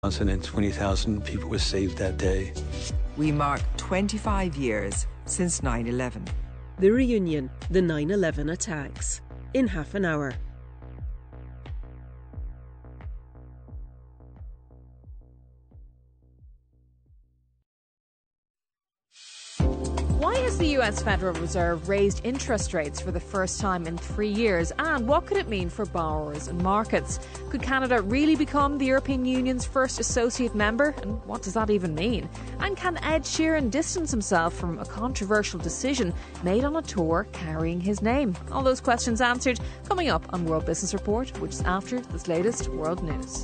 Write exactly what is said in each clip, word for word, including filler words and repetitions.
And twenty thousand people were saved that day. We mark twenty-five years since nine eleven. The reunion, the nine eleven attacks, in half an hour. Why has the U S Federal Reserve raised interest rates for the first time in three years? And what could it mean for borrowers and markets? Could Canada really become the European Union's first associate member? And what does that even mean? And can Ed Sheeran distance himself from a controversial decision made on a tour carrying his name? All those questions answered coming up on World Business Report, which is after this latest world news.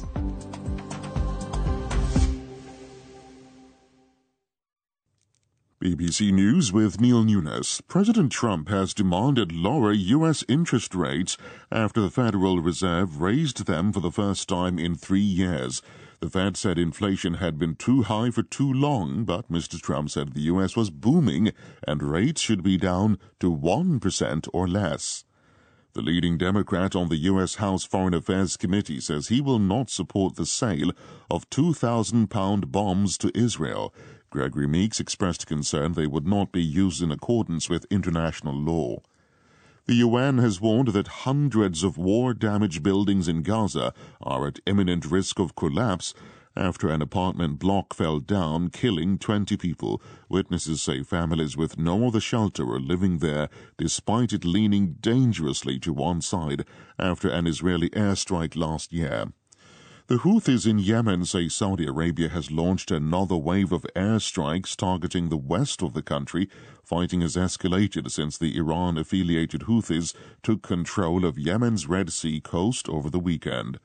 B B C News with Neil Nunes. President Trump has demanded lower U S interest rates after the Federal Reserve raised them for the first time in three years. The Fed said inflation had been too high for too long, but Mister Trump said the U S was booming and rates should be down to one percent or less. The leading Democrat on the U S House Foreign Affairs Committee says he will not support the sale of two thousand pound bombs to Israel. Gregory Meeks expressed concern they would not be used in accordance with international law. The U N has warned that hundreds of war-damaged buildings in Gaza are at imminent risk of collapse after an apartment block fell down, killing twenty people. Witnesses say families with no other shelter are living there, despite it leaning dangerously to one side after an Israeli airstrike last year. The Houthis in Yemen say Saudi Arabia has launched another wave of airstrikes targeting the west of the country. Fighting has escalated since the Iran-affiliated Houthis took control of Yemen's Red Sea coast over the weekend.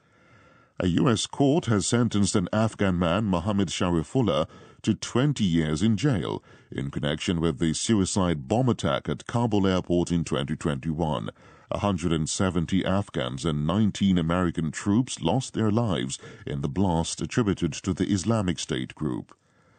A U S court has sentenced an Afghan man, Mohammed Sharifullah, to twenty years in jail in connection with the suicide bomb attack at Kabul airport in twenty twenty-one. one hundred seventy Afghans and nineteen American troops lost their lives in the blast attributed to the Islamic State group.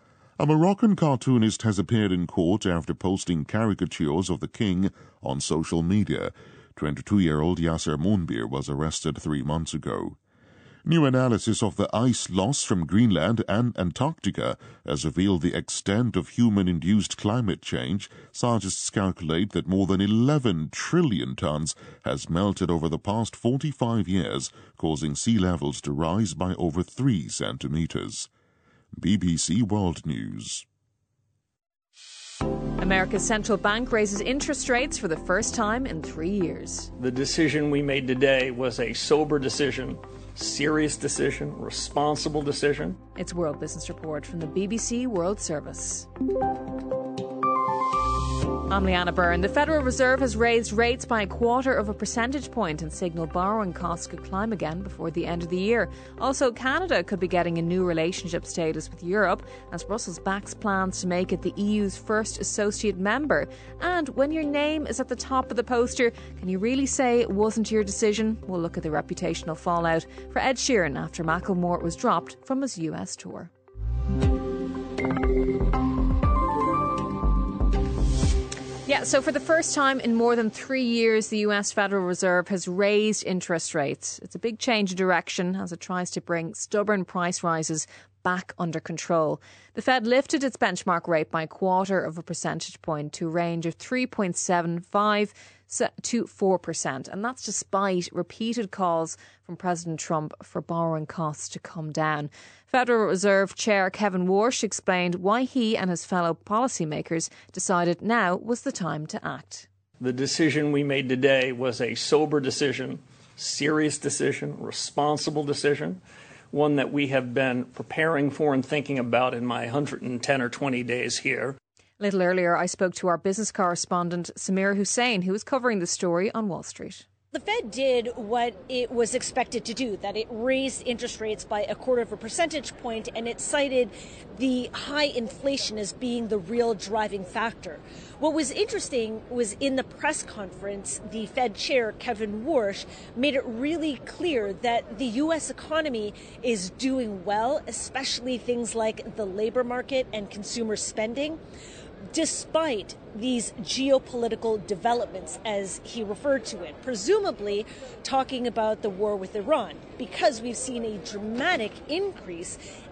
A Moroccan cartoonist has appeared in court after posting caricatures of the king on social media. twenty-two-year-old Yasser Mounbir was arrested three months ago. New analysis of the ice loss from Greenland and Antarctica has revealed the extent of human-induced climate change. Scientists calculate that more than eleven trillion tons has melted over the past forty-five years, causing sea levels to rise by over three centimeters. B B C World News. America's central bank raises interest rates for the first time in three years. The decision we made today was a sober decision. Serious decision, responsible decision. It's World Business Report from the B B C World Service. I'm Leanna Byrne. The Federal Reserve has raised rates by a quarter of a percentage point and signalled borrowing costs could climb again before the end of the year. Also, Canada could be getting a new relationship status with Europe as Brussels backs plans to make it the E U's first associate member. And when your name is at the top of the poster, can you really say it wasn't your decision? We'll look at the reputational fallout for Ed Sheeran after Macklemore was dropped from his U S tour. Yeah, so for the first time in more than three years, the U S Federal Reserve has raised interest rates. It's a big change of direction as it tries to bring stubborn price rises back under control. The Fed lifted its benchmark rate by a quarter of a percentage point to a range of three point seven five to four percent. And that's despite repeated calls from President Trump for borrowing costs to come down. Federal Reserve Chair Kevin Warsh explained why he and his fellow policymakers decided now was the time to act. The decision we made today was a sober decision, serious decision, responsible decision, one that we have been preparing for and thinking about in my one hundred ten or twenty days here. A little earlier, I spoke to our business correspondent, Samira Hussein, who was covering the story on Wall Street. The Fed did what it was expected to do, that it raised interest rates by a quarter of a percentage point, and it cited the high inflation as being the real driving factor. What was interesting was in the press conference, the Fed chair, Kevin Warsh, made it really clear that the U S economy is doing well, especially things like the labor market and consumer spending. despite these geopolitical developments, as he referred to it, presumably talking about the war with Iran, because we've seen a dramatic increase